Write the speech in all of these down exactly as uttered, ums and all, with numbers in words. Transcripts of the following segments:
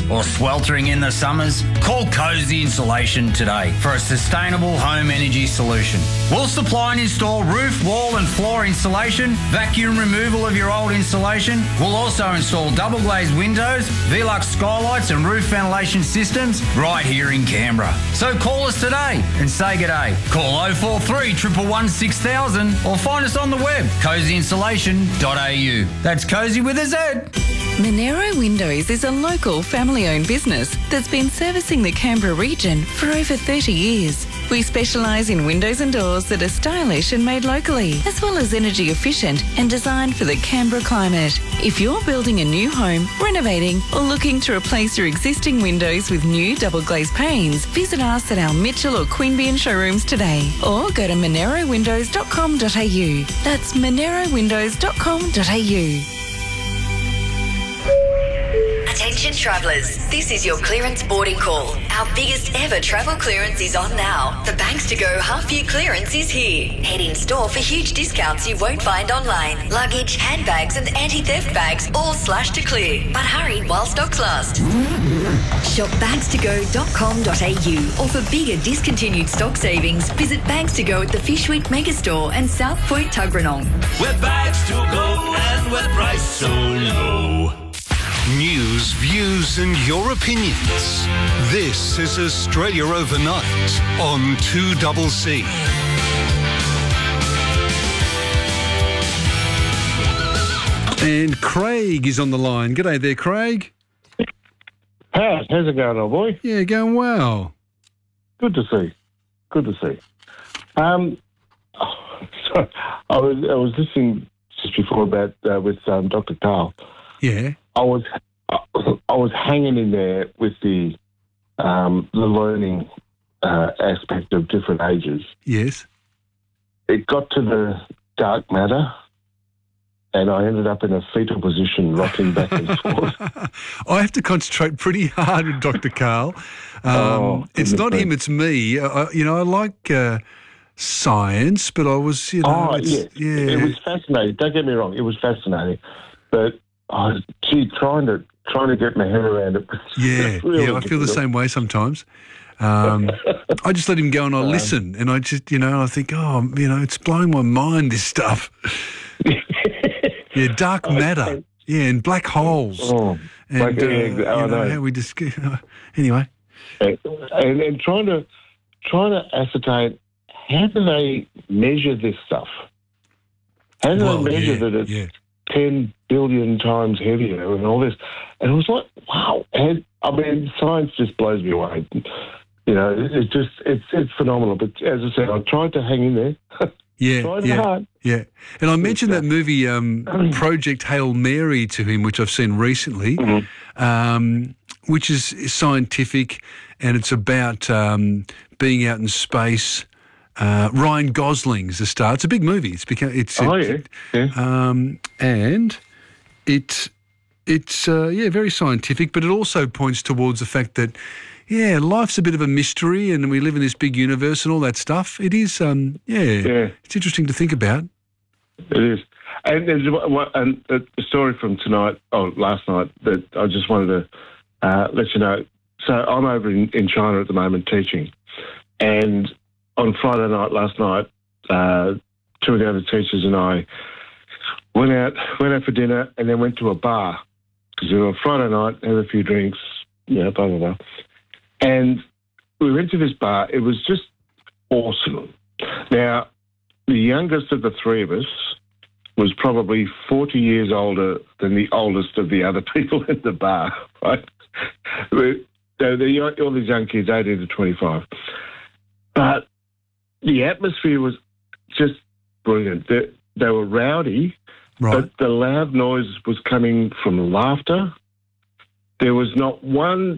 or sweltering in the summers? Call Cozy Insulation today for a sustainable home energy solution. We'll supply and install roof, wall and floor insulation, vacuum removal of your old insulation. We'll also install double glazed windows, Velux skylights and roof ventilation systems right here in Canberra. So call us today and say g'day. Call oh four three, one one one, six thousand or find us on the web, cozy insulation dot a u. That's Cozy with a Z. Monero Windows is a local family-owned business that's been servicing the Canberra region for over thirty years. We specialise in windows and doors that are stylish and made locally, as well as energy efficient and designed for the Canberra climate. If you're building a new home, renovating or looking to replace your existing windows with new double glazed panes, visit us at our Mitchell or Queanbeyan showrooms today or go to monero windows dot com dot a u. That's monero windows dot com dot a u. Attention travellers, this is your clearance boarding call. Our biggest ever travel clearance is on now. The Banks to Go half year clearance is here. Head in store for huge discounts you won't find online. Luggage, handbags and anti-theft bags all slashed to clear. But hurry while stocks last. Shop banks to go dot com dot a u or for bigger discontinued stock savings, visit Banks to Go at the Fishweek Megastore and South Point Tuggeranong. Where bags to go and where price so low. News, views and your opinions. This is Australia Overnight on two C C. And Craig is on the line. G'day there, Craig. How's, how's it going, old boy? Yeah, going well. Good to see. Good to see. Um, so I was I was listening just before about uh, with um, Doctor Carl. Yeah. I was I was hanging in there with the um, the learning uh, aspect of different ages. Yes. It got to the dark matter, and I ended up in a fetal position, rocking back and forth. I have to concentrate pretty hard with Doctor Carl. Um, oh, it's not me. him, it's me. I, you know, I like uh, science, but I was, you know, oh it's, yeah. yeah, it was fascinating. Don't get me wrong, it was fascinating, but I was gee, trying to trying to get my head around it. Yeah, really yeah, I feel the same way sometimes. Um, I just let him go and I listen, and I just, you know, I think, oh, you know, it's blowing my mind, this stuff. Yeah, dark matter. Yeah, and black holes. Oh, and black, uh, yeah, you I know, know. how we just anyway. And, and, and trying to trying to ascertain, how do they measure this stuff? How do Well, they measure yeah, that it's yeah. ten billion times heavier and all this? And it was like, wow. And, I mean, science just blows me away. You know, it, it just, it's it's phenomenal. But as I said, I tried to hang in there. Yeah, tried yeah, hard. yeah. And I mentioned that movie um, Project Hail Mary to him, which I've seen recently, Mm-hmm. um, which is scientific, and it's about um, being out in space. Uh, Ryan Gosling's the star. It's a big movie. It's become it's Oh, it, yeah, yeah. um, and it it's uh, yeah very scientific, but it also points towards the fact that yeah life's a bit of a mystery, and we live in this big universe and all that stuff. It is um, yeah, Yeah. it's interesting to think about. It is. And there's one- and a story from tonight, oh, last night, that I just wanted to uh, let you know. So I'm over in, in China at the moment teaching. And on Friday night, last night, uh, two of the other teachers and I went out went out for dinner and then went to a bar. Because we were on Friday night, had a few drinks, you know, blah, blah, blah. And we went to this bar. It was just awesome. Now, the youngest of the three of us was probably forty years older than the oldest of the other people in the bar, right? We- So the, all these young kids, eighteen to twenty-five. But the atmosphere was just brilliant. They, they were rowdy, Right. but the loud noise was coming from laughter. There was not one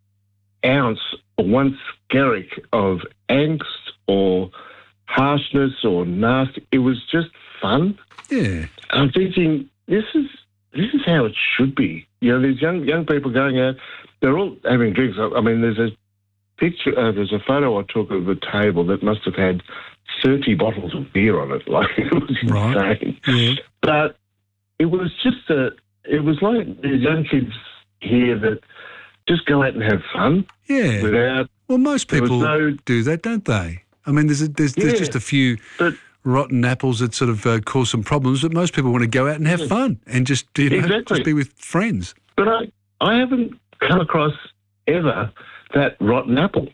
ounce or one skerrick of angst or harshness or nasty. It was just fun. Yeah. I'm thinking, this is this is how it should be. You know, these young young people going out, they're all having drinks. I mean, there's a picture, uh, there's a photo I took of a table that must have had thirty bottles of beer on it. Like, it was Right. insane. Yeah. But it was just a, it was like these young kids here that just go out and have fun. Yeah. Without, well, most there was people no- do that, don't they? I mean, there's a, there's, there's Yeah, just a few but- rotten apples that sort of uh, cause some problems, but most people want to go out and have fun and just, you know, Exactly. just be with friends. But I, I haven't come across ever that rotten apple.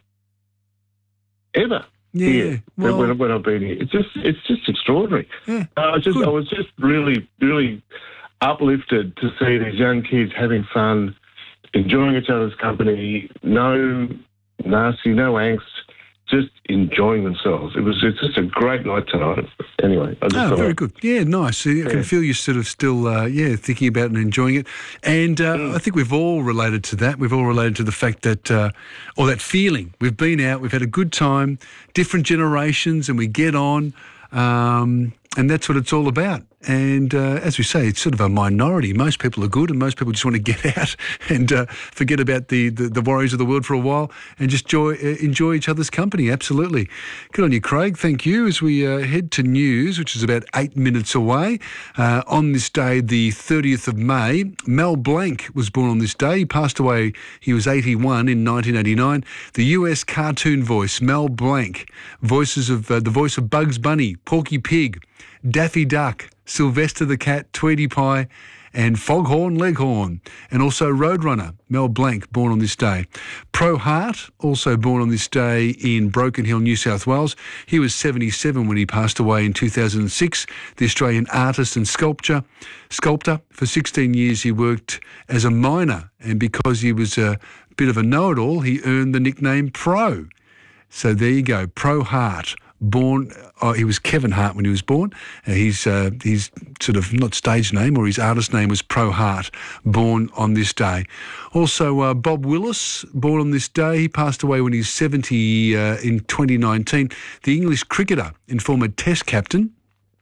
Ever. Yeah, Here, well- when, when I've been here. It's just, it's just extraordinary. Yeah, I was just, good. I was just really, really uplifted to see these young kids having fun, enjoying each other's company, no nasty, no angst, just enjoying themselves. It was it's just a great night tonight. Anyway, I just Oh, thought very I'd- good. Yeah, nice. So I can Yeah. feel you sort of still, uh, yeah, thinking about and enjoying it. And uh, Mm. I think we've all related to that. We've all related to the fact that, uh, or that feeling. We've been out, we've had a good time, different generations, and we get on. Um, and that's what it's all about. And uh, as we say, it's sort of a minority. Most people are good and most people just want to get out and uh, forget about the, the, the worries of the world for a while and just enjoy, uh, enjoy each other's company. Absolutely. Good on you, Craig. Thank you. As we uh, head to news, which is about eight minutes away, uh, on this day, the thirtieth of May, Mel Blanc was born on this day. He passed away, he was eighty-one in nineteen eighty-nine. The U S cartoon voice, Mel Blanc, voices of uh, the voice of Bugs Bunny, Porky Pig, Daffy Duck, Sylvester the Cat, Tweety Pie, and Foghorn Leghorn, and also Roadrunner, Mel Blanc, born on this day. Pro Hart, also born on this day in Broken Hill, New South Wales. He was seventy-seven when he passed away in two thousand six. The Australian artist and sculptor. Sculptor. For sixteen years he worked as a miner, and because he was a bit of a know-it-all, he earned the nickname Pro. So there you go, Pro Hart. Born, oh, he was Kevin Hart when he was born. Uh, he's uh, his sort of not stage name or his artist name was Pro Hart. Born on this day. Also, uh, Bob Willis, born on this day. He passed away when he's seventy uh, in twenty nineteen. The English cricketer and former Test captain.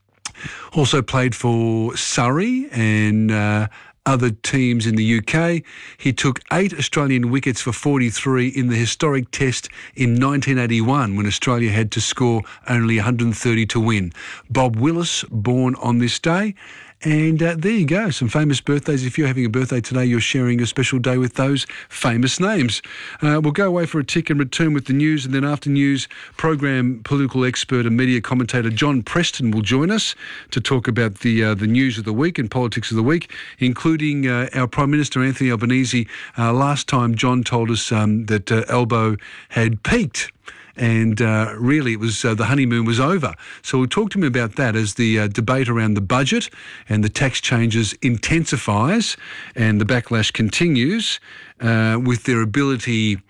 Also played for Surrey and uh, other teams in the U K. He took eight Australian wickets for forty-three in the historic Test in nineteen eighty-one when Australia had to score only one hundred thirty to win. Bob Willis, born on this day. And uh, there you go, some famous birthdays. If you're having a birthday today, you're sharing a special day with those famous names. Uh, we'll go away for a tick and return with the news, and then after news, program political expert and media commentator John Preston will join us to talk about the uh, the news of the week and politics of the week, including uh, our Prime Minister Anthony Albanese. Uh, last time John told us um, that uh, Albo had peaked. And uh, really, it was uh, the honeymoon was over. So we'll talk to him about that as the uh, debate around the budget and the tax changes intensifies and the backlash continues uh, with their ability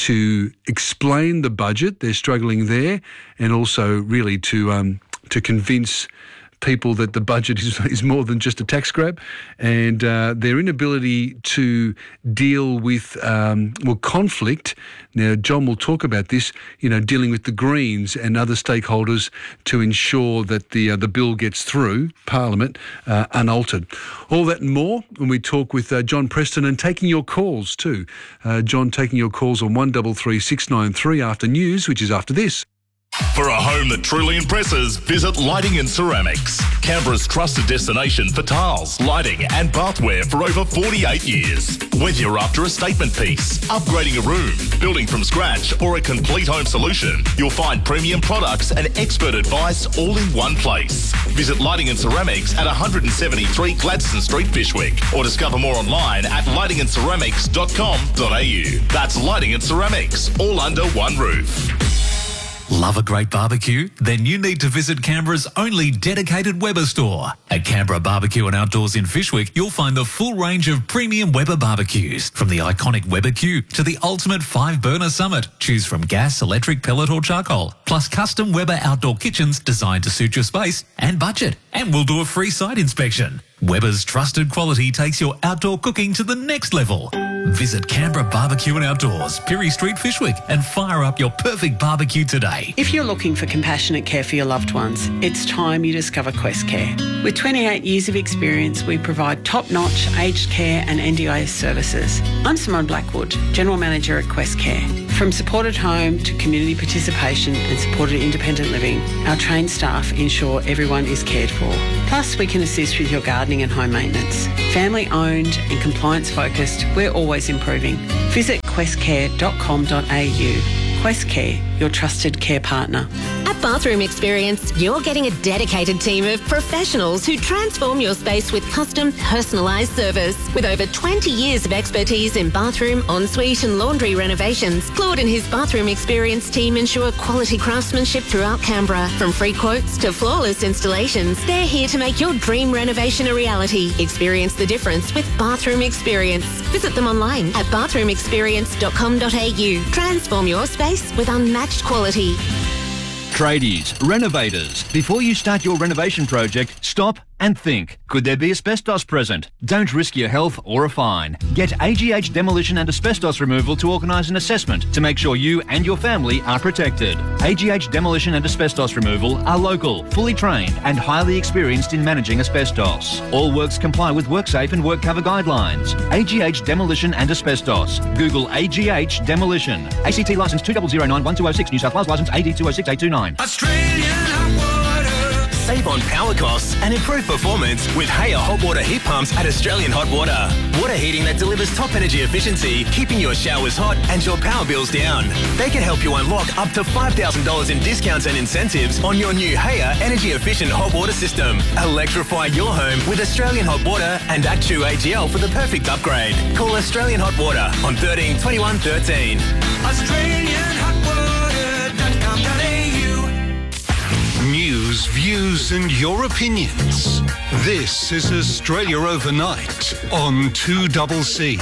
to explain the budget. They're struggling there, and also really to um, to convince people that the budget is, is more than just a tax grab, and uh, their inability to deal with, um, well, conflict. Now, John will talk about this, you know, dealing with the Greens and other stakeholders to ensure that the uh, the bill gets through Parliament uh, unaltered. All that and more when we talk with uh, John Preston, and taking your calls too. Uh, John taking your calls on one three three six nine three after news, which is after this. For a home that truly impresses, visit Lighting and Ceramics. Canberra's trusted destination for tiles, lighting and bathware for over forty-eight years. Whether you're after a statement piece, upgrading a room, building from scratch or a complete home solution, you'll find premium products and expert advice all in one place. Visit Lighting and Ceramics at one seventy-three Gladstone Street, Fishwick, or discover more online at lighting and ceramics dot com dot a u. That's Lighting and Ceramics, all under one roof. Love a great barbecue? Then you need to visit Canberra's only dedicated Weber store. At Canberra Barbecue and Outdoors in Fishwick, you'll find the full range of premium Weber barbecues, from the iconic Weber Q to the ultimate five-burner Summit. Choose from gas, electric, pellet or charcoal, plus custom Weber outdoor kitchens designed to suit your space and budget. And we'll do a free site inspection. Weber's trusted quality takes your outdoor cooking to the next level. Visit Canberra Barbecue and Outdoors, Pirie Street, Fishwick, and fire up your perfect barbecue today. If you're looking for compassionate care for your loved ones, it's time you discover Quest Care. With twenty-eight years of experience, we provide top-notch aged care and N D I S services. I'm Simone Blackwood, General Manager at Quest Care. From supported home to community participation and supported independent living, our trained staff ensure everyone is cared for. Plus, we can assist with your gardening and home maintenance. Family owned and compliance focused, we're always always improving. Visit quest care dot com dot a u. Quest Care, your trusted care partner. At Bathroom Experience, you're getting a dedicated team of professionals who transform your space with custom, personalised service. With over twenty years of expertise in bathroom, ensuite and laundry renovations, Claude and his Bathroom Experience team ensure quality craftsmanship throughout Canberra. From free quotes to flawless installations, they're here to make your dream renovation a reality. Experience the difference with Bathroom Experience. Visit them online at bathroom experience dot com dot a u. Transform your space with unmatched quality. Tradies, renovators, before you start your renovation project, stop and think. Could there be asbestos present? Don't risk your health or a fine. Get A G H Demolition and Asbestos Removal to organise an assessment to make sure you and your family are protected. A G H Demolition and Asbestos Removal are local, fully trained and highly experienced in managing asbestos. All works comply with WorkSafe and WorkCover guidelines. A G H Demolition and Asbestos. Google A G H Demolition. A C T licence two zero zero nine one two zero six, New South Wales licence A D two zero six eight two nine. Australian hot water. Save on power costs and improve performance with Haya hot water heat pumps at Australian Hot Water. Water heating that delivers top energy efficiency, keeping your showers hot and your power bills down. They can help you unlock up to five thousand dollars in discounts and incentives on your new Haya energy efficient hot water system. Electrify your home with Australian Hot Water and Actu A G L for the perfect upgrade. Call Australian Hot Water on thirteen twenty-one thirteen. Australian Hot Water dot com dot a u. News, views and your opinions. This is Australia Overnight on two C C.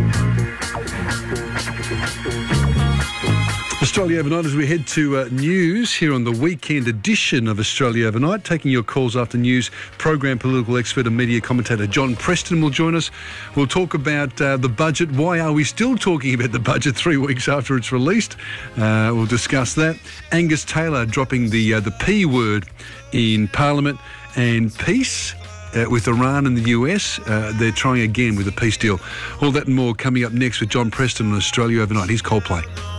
Australia Overnight as we head to uh, news here on the weekend edition of Australia Overnight. Taking your calls after news, program political expert and media commentator John Preston will join us. We'll talk about uh, the budget. Why are we still talking about the budget three weeks after it's released? Uh, we'll discuss that. Angus Taylor dropping the uh, the P word in Parliament, and peace uh, with Iran and the U S. Uh, they're trying again with a peace deal. All that and more coming up next with John Preston on Australia Overnight. Here's Coldplay.